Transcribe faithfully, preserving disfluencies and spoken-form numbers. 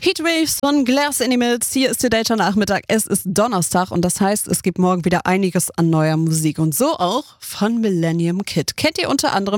Heatwaves von Glass Animals. Hier ist der Data-Nachmittag. Es ist Donnerstag und das heißt, es gibt morgen wieder einiges an neuer Musik. Und so auch von Millennium Kid. Kennt ihr unter anderem